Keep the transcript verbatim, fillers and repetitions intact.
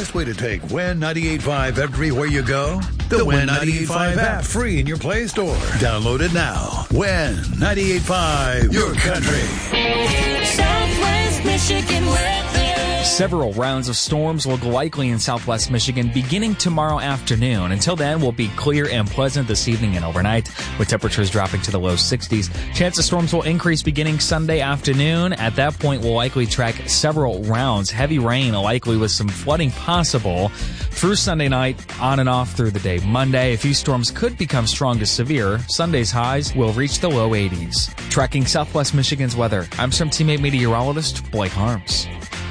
best way to take Win ninety-eight point five everywhere you go? The Win ninety-eight point five app, free in your Play Store. Download it now. Win ninety-eight point five, your country. Southwest Michigan weather. Several rounds of storms will likely in southwest Michigan beginning tomorrow afternoon. Until then, will be clear and pleasant this evening and overnight, with temperatures dropping to the low sixties. Chance of storms will increase beginning Sunday afternoon. At that point, we'll likely track several rounds. Heavy rain likely with some flooding possible through Sunday night, on and off through the day. Monday, a few storms could become strong to severe. Sunday's highs will reach the low eighties. Tracking southwest Michigan's weather, I'm some teammate meteorologist Blake Harms.